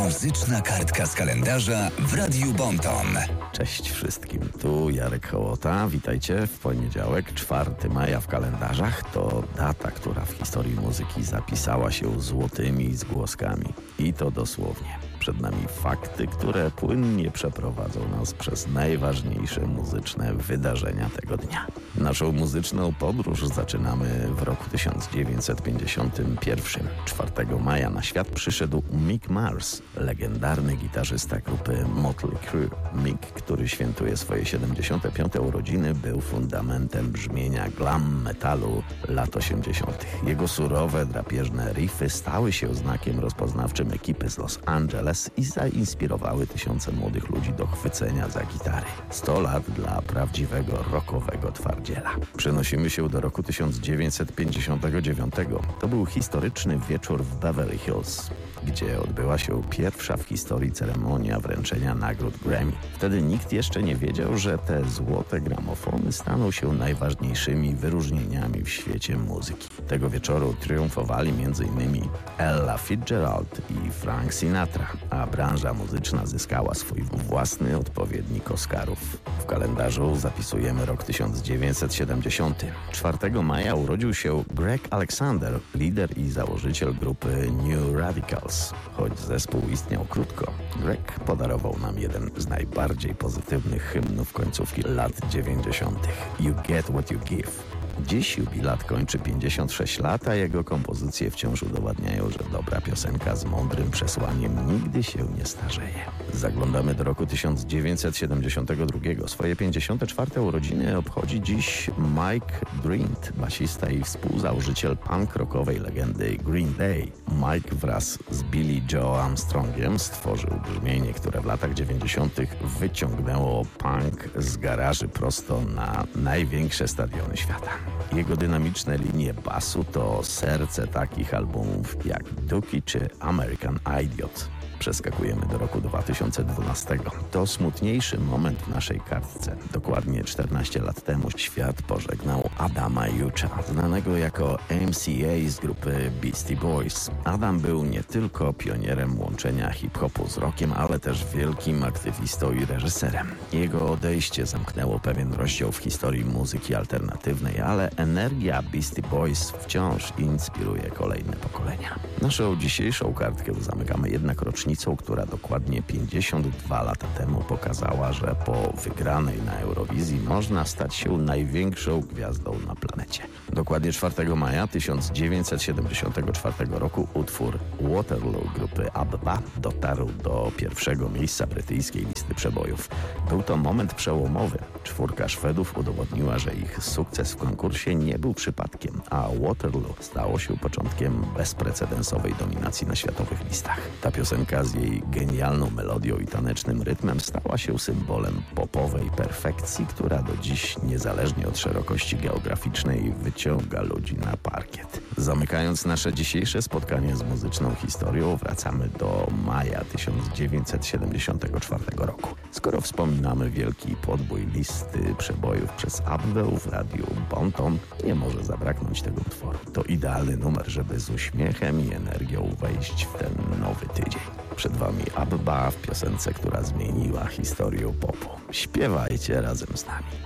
Muzyczna kartka z kalendarza w Radiu Bonton. Cześć wszystkim, tu Jarek Hołota. Witajcie w poniedziałek, 4 maja w kalendarzach. To data, która w historii muzyki zapisała się złotymi zgłoskami. I to dosłownie. Przed nami fakty, które płynnie przeprowadzą nas przez najważniejsze muzyczne wydarzenia tego dnia. Naszą muzyczną podróż zaczynamy w roku 1951. 4 maja na świat przyszedł Mick Mars, legendarny gitarzysta grupy Motley Crue. Mick, który świętuje swoje 75. urodziny, był fundamentem brzmienia glam metalu lat 80. Jego surowe, drapieżne riffy stały się znakiem rozpoznawczym ekipy z Los Angeles i zainspirowały tysiące młodych ludzi do chwycenia za gitary. 100 lat dla prawdziwego rockowego twardziela. Przenosimy się do roku 1959. To był historyczny wieczór w Beverly Hills, gdzie odbyła się pierwsza w historii ceremonia wręczenia nagród Grammy. Wtedy nikt jeszcze nie wiedział, że te złote gramofony staną się najważniejszymi wyróżnieniami w świecie muzyki. Tego wieczoru triumfowali m.in. Ella Fitzgerald i Frank Sinatra, a branża muzyczna zyskała swój własny odpowiednik Oscarów. W kalendarzu zapisujemy rok 1970. 4 maja urodził się Greg Alexander, lider i założyciel grupy New Radicals. Choć zespół istniał krótko, Greg podarował nam jeden z najbardziej pozytywnych hymnów końcówki lat 90. You Get What You Give. Dziś jubilat kończy 56 lat, a jego kompozycje wciąż udowadniają, że dobra piosenka z mądrym przesłaniem nigdy się nie starzeje. Zaglądamy do roku 1972. Swoje 54. urodziny obchodzi dziś Mike Dirnt, basista i współzałożyciel punk rockowej legendy Green Day. Mike wraz z Billy Joe Armstrongiem stworzył brzmienie, które w latach 90. wyciągnęło punk z garaży prosto na największe stadiony świata. Jego dynamiczne linie basu to serce takich albumów jak Dookie czy American Idiot. Przeskakujemy do roku 2012. To smutniejszy moment w naszej kartce. Dokładnie 14 lat temu świat pożegnał Adama Jucha, znanego jako MCA z grupy Beastie Boys. Adam był nie tylko pionierem łączenia hip-hopu z rockiem, ale też wielkim aktywistą i reżyserem. Jego odejście zamknęło pewien rozdział w historii muzyki alternatywnej, ale energia Beastie Boys wciąż inspiruje kolejne pokolenia. Naszą dzisiejszą kartkę zamykamy jednak rocznicą, która dokładnie 52 lata temu pokazała, że po wygranej na Eurowizji można stać się największą gwiazdą na planecie. Dokładnie 4 maja 1974 roku utwór Waterloo grupy ABBA dotarł do pierwszego miejsca brytyjskiej listy przebojów. Był to moment przełomowy. 4 Szwedów udowodniła, że ich sukces w konkursie nie był przypadkiem, a Waterloo stało się początkiem bezprecedensowej dominacji na światowych listach. Ta piosenka z jej genialną melodią i tanecznym rytmem stała się symbolem popowej perfekcji, która do dziś, niezależnie od szerokości geograficznej, wyciąga ludzi na parkiet. Zamykając nasze dzisiejsze spotkanie z muzyczną historią, wracamy do maja 1974 roku. Skoro wspominamy wielki podbój listy przebojów przez ABBę w Radiu Bonton, nie może zabraknąć tego utworu. To idealny numer, żeby z uśmiechem i energią wejść w ten nowy tydzień. Przed wami ABBA w piosence, która zmieniła historię popu. Śpiewajcie razem z nami.